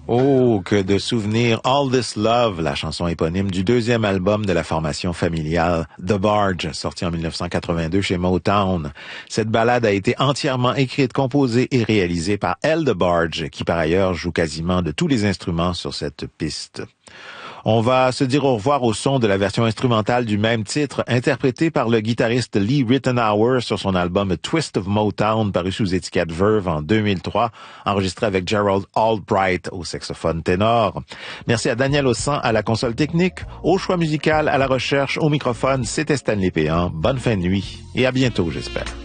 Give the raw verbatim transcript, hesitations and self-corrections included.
Oh, que de souvenirs. All This Love, la chanson éponyme du deuxième album de la formation familiale The Barge, sorti en mille neuf cent quatre-vingt-deux chez Motown. Cette ballade a été entièrement écrite, composée et réalisée par Elle The Barge, qui par ailleurs joue quasiment de tous les instruments sur cette piste. On va se dire au revoir au son de la version instrumentale du même titre, interprétée par le guitariste Lee Ritenour sur son album A Twist of Motown, paru sous étiquette Verve en deux mille trois, enregistré avec Gerald Albright au saxophone ténor. Merci à Daniel Ossan à la console technique, au choix musical, à la recherche, au microphone. C'était Stanley Péan. Bonne fin de nuit et à bientôt, j'espère.